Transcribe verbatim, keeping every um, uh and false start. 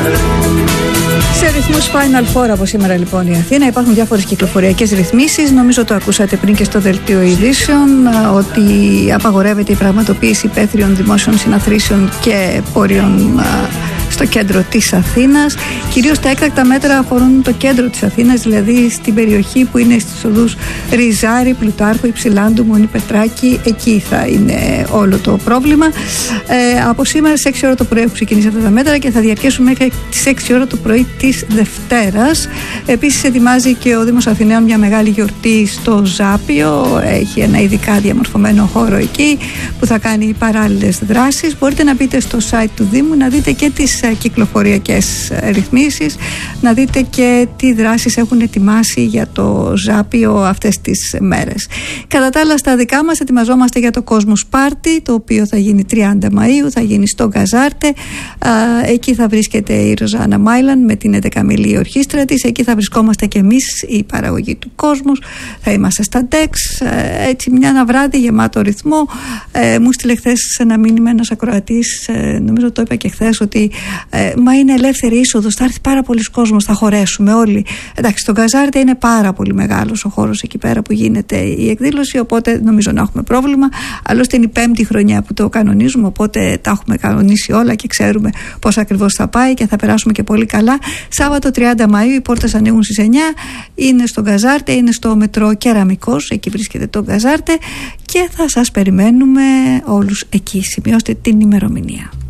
Σε ρυθμούς Final Four από σήμερα λοιπόν η Αθήνα υπάρχουν διάφορες κυκλοφοριακές ρυθμίσεις. Νομίζω το ακούσατε πριν και στο δελτίο ειδήσεων ότι απαγορεύεται η πραγματοποίηση υπαίθριων δημόσιων συναθρήσεων και πόριων στο κέντρο της Αθήνας. Κυρίως τα έκτακτα μέτρα αφορούν το κέντρο της Αθήνας, δηλαδή στην περιοχή που είναι στις οδούς Ριζάρη, Πλουτάρχου, Υψηλάντου, Μονή Πετράκη. Εκεί θα είναι όλο το πρόβλημα. Ε, από σήμερα στις έξι ώρα το πρωί έχουν ξεκινήσει αυτά τα μέτρα και θα διαρκέσουν μέχρι τις έξι ώρα το πρωί της Δευτέρας. Επίσης ετοιμάζει και ο Δήμος Αθηναίων μια μεγάλη γιορτή στο Ζάπιο. Έχει ένα ειδικά διαμορφωμένο χώρο εκεί που θα κάνει παράλληλες δράσεις. Μπορείτε να μπείτε στο site του Δήμου να δείτε και τις κυκλοφοριακές ρυθμίσεις, να δείτε και τι δράσεις έχουν ετοιμάσει για το Ζάπιο αυτές τις μέρες. Κατά τα άλλα, στα δικά μας ετοιμαζόμαστε για το Cosmos Party, το οποίο θα γίνει τριάντα Μαΐου, θα γίνει στο Γκαζάρτε. Εκεί θα βρίσκεται η Ροζάνα Μάιλαν με την έντεκαμηλή ορχήστρα της. Εκεί θα βρισκόμαστε και εμείς, η παραγωγή του Cosmos. Θα είμαστε στα Dex. Έτσι, μια ένα βράδυ γεμάτο ρυθμό. Ε, μου στείλε χθες ένα μήνυμα ένας ακροατής, ε, νομίζω το είπα και χθες, ότι Ε, μα είναι ελεύθερη είσοδος, θα έρθει πάρα πολλοί κόσμος, θα χωρέσουμε όλοι. Εντάξει, στο Γκαζάρτε είναι πάρα πολύ μεγάλος ο χώρος εκεί πέρα που γίνεται η εκδήλωση, οπότε νομίζω να έχουμε πρόβλημα. Άλλωστε είναι η πέμπτη χρονιά που το κανονίζουμε, οπότε τα έχουμε κανονίσει όλα και ξέρουμε πώς ακριβώς θα πάει και θα περάσουμε και πολύ καλά. Σάββατο τριάντα Μαΐου οι πόρτες ανοίγουν στις εννιά, είναι στο Γκαζάρτε, είναι στο μετρό Κεραμικός, εκεί βρίσκεται το Γκαζάρτε και θα σας περιμένουμε όλους εκεί. Σημειώστε την ημερομηνία.